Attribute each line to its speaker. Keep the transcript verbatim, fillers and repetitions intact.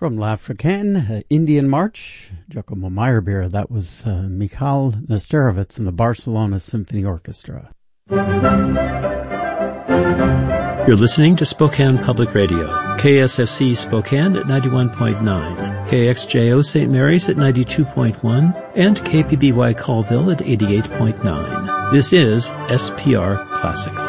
Speaker 1: From L'Africaine, uh, Indian March, Giacomo Meyerbeer, that was uh, Mikhail Nesterovitz and the Barcelona Symphony Orchestra.
Speaker 2: You're listening to Spokane Public Radio, K S F C Spokane at ninety-one point nine, K X J O Saint Mary's at ninety-two point one, and K P B Y Colville at eighty-eight point nine. This is S P R Classic.